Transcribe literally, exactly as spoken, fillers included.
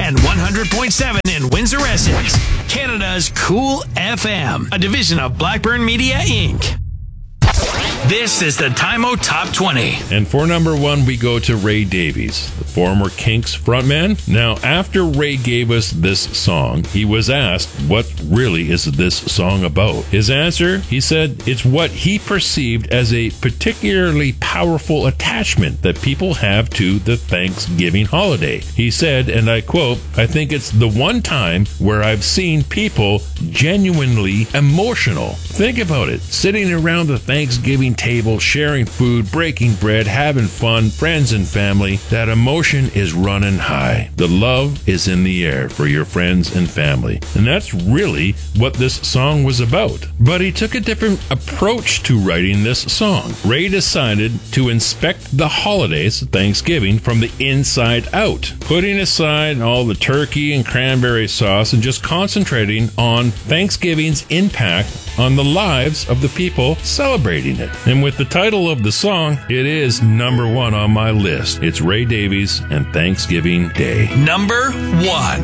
and one hundred point seven in Windsor Essex. Canada's Cool F M, a division of Blackburn Media, Incorporated. This is the Time-O Top twenty. And for number one, we go to Ray Davies, the former Kinks frontman. Now, after Ray gave us this song, he was asked, what really is this song about? His answer, he said, it's what he perceived as a particularly powerful attachment that people have to the Thanksgiving holiday. He said, and I quote, I think it's the one time where I've seen people genuinely emotional. Think about it, sitting around the Thanksgiving table, sharing food, breaking bread, having fun, friends and family. That emotion is running high. The love is in the air for your friends and family. And that's really what this song was about. But he took a different approach to writing this song. Ray decided to inspect the holidays, Thanksgiving, from the inside out, putting aside all the turkey and cranberry sauce and just concentrating on Thanksgiving's impact on the lives of the people celebrating it. And with the title of the song, it is number one on my list. It's Ray Davies and Thanksgiving Day. Number one.